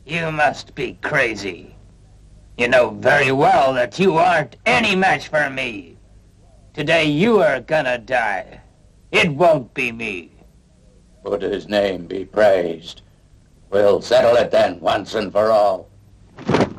You must be crazy. You know very well that you aren't any match for me. Today you are gonna die. It won't be me. Buddha's name be praised. We'll settle it then, once and for all.